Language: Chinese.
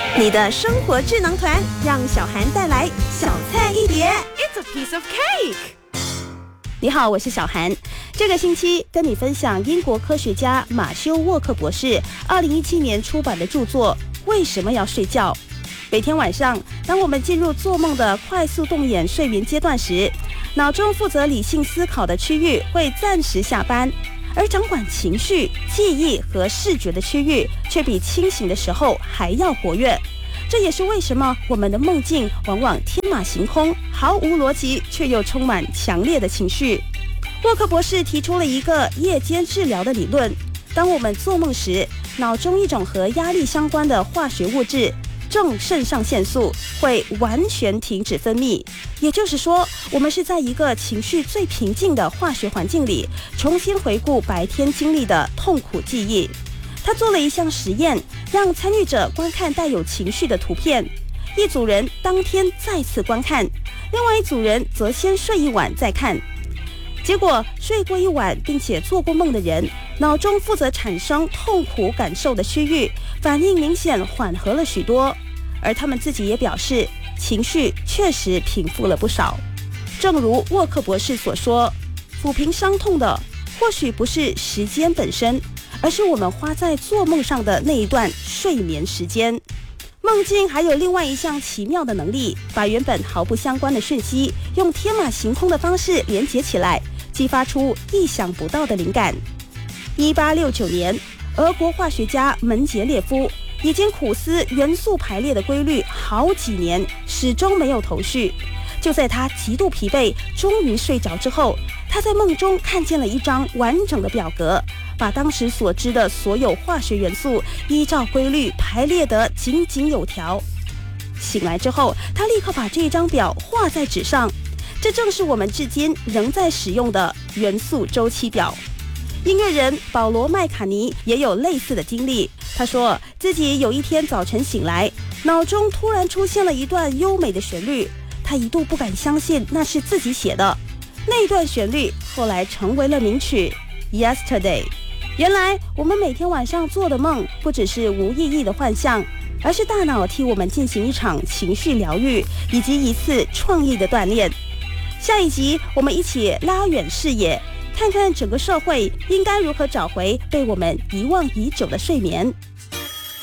你的生活智囊团，让小涵带来小菜一碟。 It's a piece of cake。 你好，我是小涵。这个星期跟你分享英国科学家马修·沃克博士2017年出版的著作《为什么要睡觉》。每天晚上，当我们进入做梦的快速动眼睡眠阶段时，脑中负责理性思考的区域会暂时下班，而掌管情绪、记忆和视觉的区域却比清醒的时候还要活跃。这也是为什么我们的梦境往往天马行空，毫无逻辑，却又充满强烈的情绪。沃克博士提出了一个夜间治疗的理论：当我们做梦时，脑中一种和压力相关的化学物质正肾上腺素会完全停止分泌，也就是说，我们是在一个情绪最平静的化学环境里，重新回顾白天经历的痛苦记忆。他做了一项实验，让参与者观看带有情绪的图片，一组人当天再次观看，另外一组人则先睡一晚再看。结果，睡过一晚并且做过梦的人，脑中负责产生痛苦感受的区域反应明显缓和了许多，而他们自己也表示，情绪确实平复了不少。正如沃克博士所说，抚平伤痛的或许不是时间本身，而是我们花在做梦上的那一段睡眠时间。梦境还有另外一项奇妙的能力，把原本毫不相关的讯息用天马行空的方式连结起来，激发出意想不到的灵感。1869年，俄国化学家门捷列夫已经苦思元素排列的规律好几年，始终没有头绪。就在他极度疲惫，终于睡着之后，他在梦中看见了一张完整的表格，把当时所知的所有化学元素依照规律排列得井井有条。醒来之后，他立刻把这张表画在纸上，这正是我们至今仍在使用的元素周期表。音乐人保罗·麦卡尼也有类似的经历。他说自己有一天早晨醒来，脑中突然出现了一段优美的旋律，他一度不敢相信那是自己写的。那段旋律后来成为了名曲《Yesterday》。原来我们每天晚上做的梦不只是无意义的幻象，而是大脑替我们进行一场情绪疗愈以及一次创意的锻炼。下一集我们一起拉远视野，看看整个社会应该如何找回被我们遗忘已久的睡眠。